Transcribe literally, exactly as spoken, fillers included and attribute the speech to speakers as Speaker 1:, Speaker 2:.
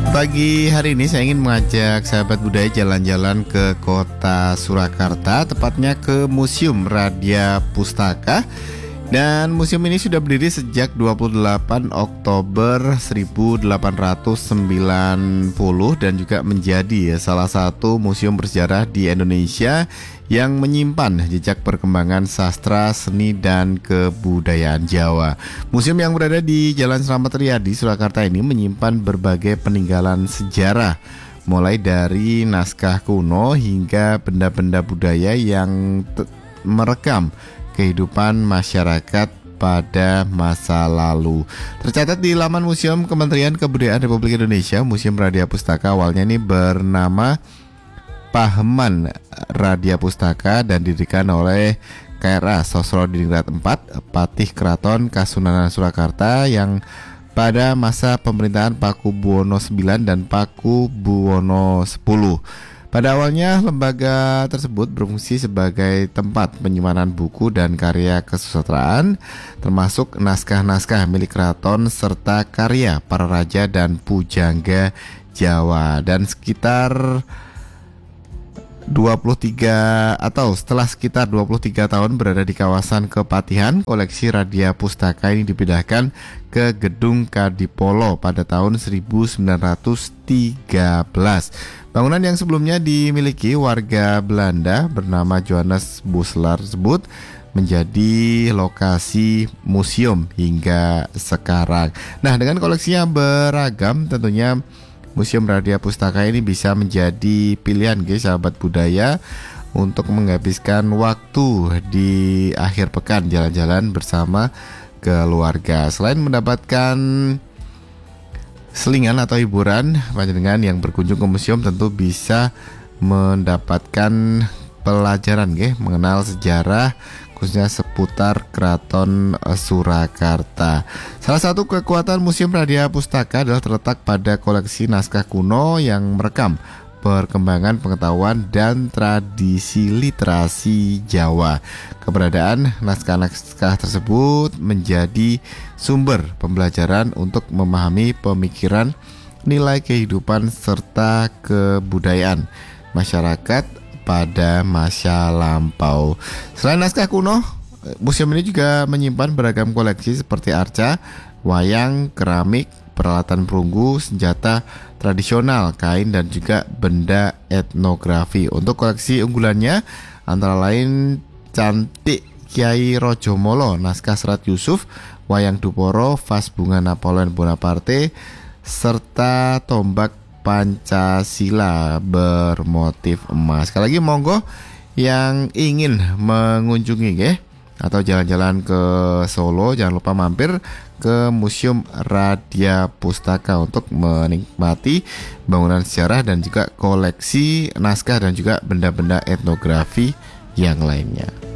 Speaker 1: Pagi hari ini saya ingin mengajak sahabat budaya jalan-jalan ke kota Surakarta, tepatnya ke Museum Radia Pustaka. Dan museum ini sudah berdiri sejak dua puluh delapan Oktober seribu delapan ratus sembilan puluh dan juga menjadi ya, salah satu museum bersejarah di Indonesia yang menyimpan jejak perkembangan sastra, seni, dan kebudayaan Jawa. Museum yang berada di Jalan Slamet Riyadi, Surakarta ini menyimpan berbagai peninggalan sejarah, mulai dari naskah kuno hingga benda-benda budaya yang te- merekam kehidupan masyarakat pada masa lalu. Tercatat di laman Museum Kementerian Kebudayaan Republik Indonesia, Museum Radia Pustaka awalnya ini bernama Paheman Radia Pustaka dan didirikan oleh K R A Sosrodiningrat empat, Patih Keraton Kasunanan Surakarta yang pada masa pemerintahan Paku Buwono sembilan dan Paku Buwono sepuluh. Pada awalnya, lembaga tersebut berfungsi sebagai tempat penyimpanan buku dan karya kesusastraan, termasuk naskah-naskah milik keraton serta karya para raja dan pujangga Jawa. Dan sekitar dua puluh tiga atau setelah sekitar dua puluh tiga tahun berada di kawasan Kepatihan, koleksi Radia Pustaka ini dipindahkan ke Gedung Kadipolo pada tahun seribu sembilan ratus tiga belas. Bangunan yang sebelumnya dimiliki warga Belanda bernama Johannes Buslar tersebut menjadi lokasi museum hingga sekarang. Nah, dengan koleksinya beragam, tentunya Museum Radia Pustaka ini bisa menjadi pilihan guys, sahabat budaya, untuk menghabiskan waktu di akhir pekan jalan-jalan bersama keluarga. Selain mendapatkan selingan atau hiburan, panjenengan yang berkunjung ke museum tentu bisa mendapatkan pelajaran nggih, mengenal sejarah khususnya seputar Keraton Surakarta. Salah satu kekuatan Museum Radia Pustaka adalah terletak pada koleksi naskah kuno yang merekam perkembangan pengetahuan dan tradisi literasi Jawa. Keberadaan naskah-naskah tersebut menjadi sumber pembelajaran untuk memahami pemikiran, nilai kehidupan, serta kebudayaan masyarakat pada masa lampau. Selain naskah kuno, museum ini juga menyimpan beragam koleksi seperti arca, wayang, keramik, peralatan perunggu, senjata tradisional, kain, dan juga benda etnografi. Untuk koleksi unggulannya antara lain Cantik Kiai Rojomolo, naskah Serat Yusuf, wayang Duporo, vas bunga Napoleon Bonaparte, serta tombak Pancasila bermotif emas. Sekali lagi monggo yang ingin mengunjungi ya, atau jalan-jalan ke Solo, jangan lupa mampir ke Museum Radia Pustaka untuk menikmati bangunan sejarah dan juga koleksi naskah dan juga benda-benda etnografi yang lainnya.